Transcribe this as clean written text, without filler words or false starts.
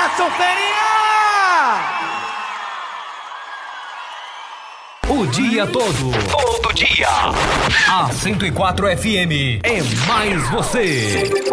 solteirinha! O dia todo dia. A 104 FM é mais você.